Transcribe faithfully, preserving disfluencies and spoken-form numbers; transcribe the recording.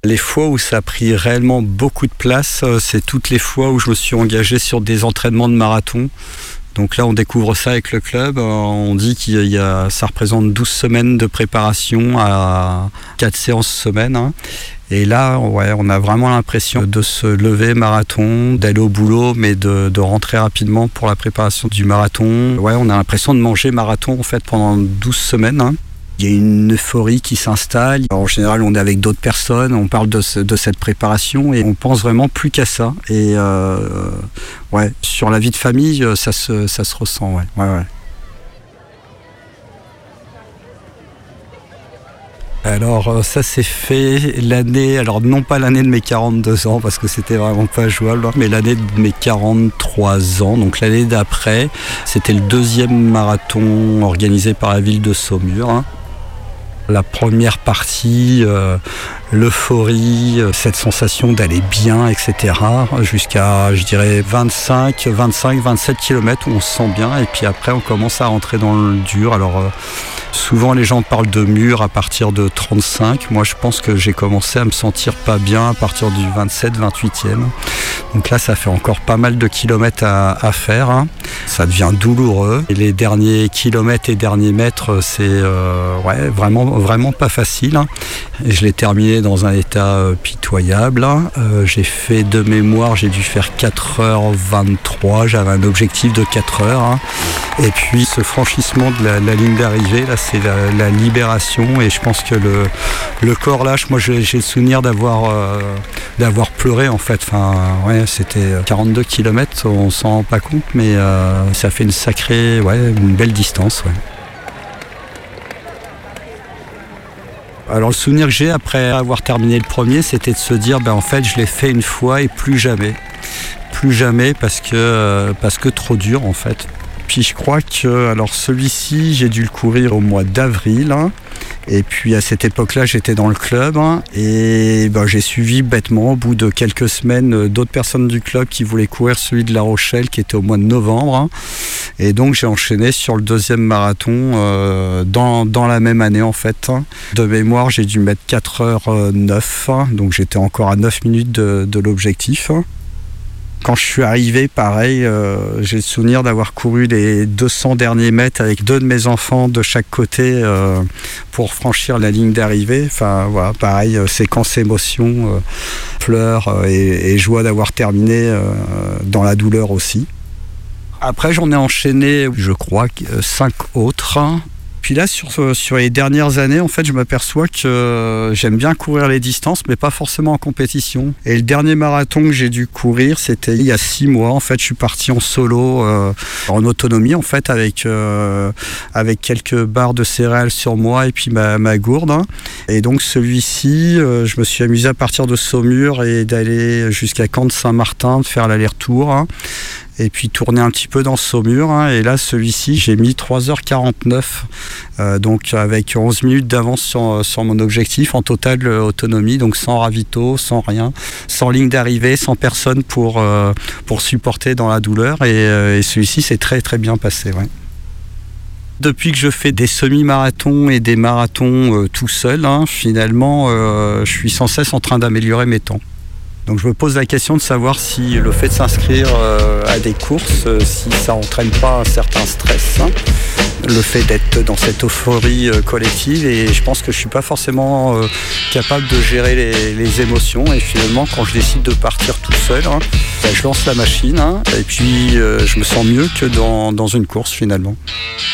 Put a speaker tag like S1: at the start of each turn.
S1: Les fois où ça a pris réellement beaucoup de place, c'est toutes les fois où je me suis engagé sur des entraînements de marathon. Donc là, on découvre ça avec le club. On dit qu'il y a, ça représente douze semaines de préparation à quatre séances semaine. Hein. Et là, ouais, on a vraiment l'impression de se lever marathon, d'aller au boulot, mais de, de rentrer rapidement pour la préparation du marathon. Ouais, on a l'impression de manger marathon en fait pendant douze semaines. Hein. Il y a une euphorie qui s'installe. En général, on est avec d'autres personnes, on parle de, ce, de cette préparation et on pense vraiment plus qu'à ça. Et euh, ouais, sur la vie de famille, ça se, ça se ressent. Ouais, ouais, ouais. Alors ça s'est fait l'année, alors non pas l'année de mes quarante-deux ans parce que c'était vraiment pas jouable, mais l'année de mes quarante-trois ans, donc l'année d'après, c'était le deuxième marathon organisé par la ville de Saumur. Hein. La première partie, euh, l'euphorie, cette sensation d'aller bien, et cetera. Jusqu'à, je dirais, vingt-cinq, vingt-cinq, vingt-sept kilomètres où on se sent bien. Et puis après, on commence à rentrer dans le dur. Alors, euh, souvent, les gens parlent de mur à partir de trente-cinq. Moi, je pense que j'ai commencé à me sentir pas bien à partir du vingt-sept, vingt-huitième. Donc là, ça fait encore pas mal de kilomètres à, à faire. Hein. Ça devient douloureux. Et les derniers kilomètres et derniers mètres, c'est euh, ouais, vraiment, vraiment pas facile. Hein. Et je l'ai terminé dans un état euh, pitoyable. Hein. Euh, j'ai fait de mémoire, j'ai dû faire quatre heures vingt-trois. J'avais un objectif de quatre heures. Hein. Et puis ce franchissement de la, la ligne d'arrivée, là, c'est la, la libération. Et je pense que le, le corps lâche. Moi, j'ai, j'ai le souvenir d'avoir, euh, d'avoir pleuré en fait. Enfin, ouais, c'était quarante-deux kilomètres, on s'en rend pas compte, mais euh, ça fait une sacrée, ouais, une belle distance. Ouais. Alors le souvenir que j'ai après avoir terminé le premier, c'était de se dire, ben en fait, je l'ai fait une fois et plus jamais, plus jamais parce que euh, parce que trop dur en fait. Puis je crois que alors celui-ci, j'ai dû le courir au mois d'avril. Hein, et puis à cette époque-là, j'étais dans le club hein, et ben, j'ai suivi bêtement au bout de quelques semaines d'autres personnes du club qui voulaient courir celui de La Rochelle qui était au mois de novembre. Hein, et donc j'ai enchaîné sur le deuxième marathon euh, dans, dans la même année en fait. Hein. De mémoire, j'ai dû mettre quatre heures neuf, hein, donc j'étais encore à neuf minutes de, de l'objectif. Hein. Quand je suis arrivé, pareil, euh, j'ai le souvenir d'avoir couru les deux cents derniers mètres avec deux de mes enfants de chaque côté euh, pour franchir la ligne d'arrivée. Enfin, voilà, pareil, euh, séquence émotion, euh, pleurs euh, et, et joie d'avoir terminé euh, dans la douleur aussi. Après, j'en ai enchaîné, je crois, cinq autres. Puis là, sur, sur les dernières années, en fait, je m'aperçois que j'aime bien courir les distances, mais pas forcément en compétition. Et le dernier marathon que j'ai dû courir, c'était il y a six mois. En fait, je suis parti en solo, euh, en autonomie, en fait, avec, euh, avec quelques barres de céréales sur moi et puis ma, ma gourde. Hein. Et donc, celui-ci, euh, je me suis amusé à partir de Saumur et d'aller jusqu'à Camp-de-Saint-Martin, de faire l'aller-retour. Hein. Et puis tourner un petit peu dans Saumur. Hein, et là, celui-ci, j'ai mis trois heures quarante-neuf, euh, donc avec onze minutes d'avance sur, sur mon objectif, en totale euh, autonomie, donc sans ravito, sans rien, sans ligne d'arrivée, sans personne pour, euh, pour supporter dans la douleur. Et, euh, et celui-ci, c'est très très bien passé. Ouais. Depuis que je fais des semi-marathons et des marathons euh, tout seul, hein, finalement, euh, je suis sans cesse en train d'améliorer mes temps. Donc je me pose la question de savoir si le fait de s'inscrire euh, à des courses, euh, si ça n'entraîne pas un certain stress, hein, le fait d'être dans cette euphorie euh, collective. Et je pense que je ne suis pas forcément euh, capable de gérer les, les émotions. Et finalement, quand je décide de partir tout seul, hein, ben, je lance la machine hein, et puis euh, je me sens mieux que dans, dans une course finalement.